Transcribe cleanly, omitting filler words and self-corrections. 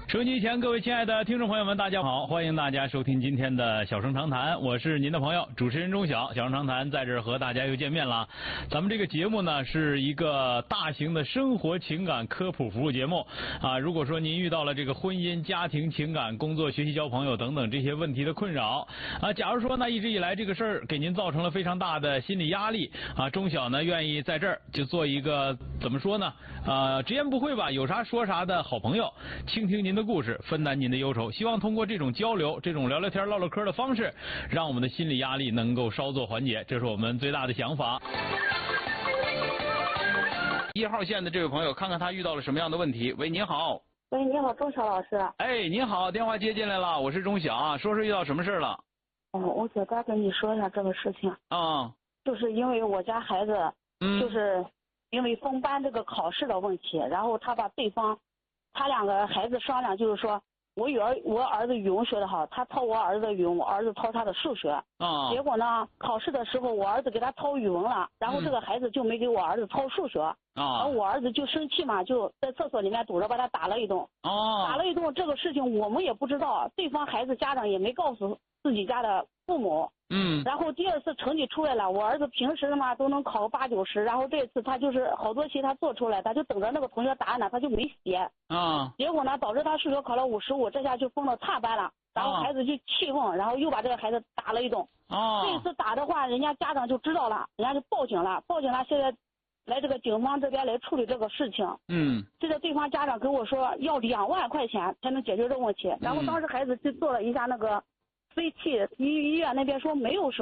收音机前各位亲爱的听众朋友们，大家好，欢迎大家收听今天的小声长谈，我是您的朋友主持人钟晓。小声长谈在这儿和大家又见面了。咱们这个节目呢是一个大型的生活情感科普服务节目啊。如果说您遇到了这个婚姻、家庭、情感、工作、学习、交朋友等等这些问题的困扰啊，假如说呢一直以来这个事儿给您造成了非常大的心理压力啊，钟晓呢愿意在这儿就做一个怎么说呢直言不讳吧，有啥说啥的好朋友，倾听您的故事，分担您的忧愁，希望通过这种交流，这种聊聊天唠唠嗑的方式，让我们的心理压力能够稍作缓解，这是我们最大的想法。1号线的这位朋友，看看他遇到了什么样的问题。喂，您好。 喂，你好，钟晓老师。 哎，您好，电话接进来了，我是钟晓啊，说说遇到什么事了？ 我简单跟你说一下这个事情。就是因为我家孩子，就是因为分班这个考试的问题，然后他把对方，他两个孩子商量，就是说我儿子语文学得好，他抄我儿子的语文，我儿子抄他的数学。结果呢，考试的时候我儿子给他抄语文了，然后这个孩子就没给我儿子抄数学。然后我儿子就生气嘛，就在厕所里面堵着把他打了一顿。打了一顿这个事情我们也不知道，对方孩子家长也没告诉自己家的父母。然后第二次成绩出来了，我儿子平时嘛都能考个8、9、10，然后这次他就是好多题他做出来，他就等着那个同学答案呢，他就没写。结果呢导致他数学考了55，这下就分到差班了。然后孩子就气愤，然后又把这个孩子打了一顿。这次打的话，人家家长就知道了，人家就报警了，现在来这个警方这边来处理这个事情。现在对方家长跟我说要2万块钱才能解决这个问题。然后当时孩子去做了一下那个飞气，医院那边说没有什么。